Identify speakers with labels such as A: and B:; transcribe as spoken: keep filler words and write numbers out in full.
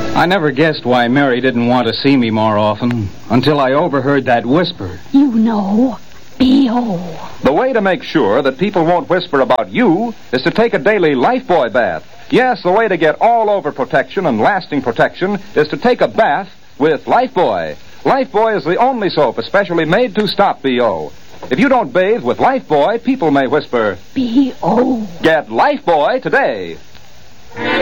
A: I never guessed why Mary didn't want to see me more often until I overheard that whisper.
B: You know, B O
C: The way to make sure that people won't whisper about you is to take a daily Lifebuoy bath. Yes, the way to get all-over protection and lasting protection is to take a bath with Lifebuoy. Lifebuoy is the only soap especially made to stop B O. If you don't bathe with Lifebuoy, people may whisper,
B: B O
C: Get Lifebuoy today.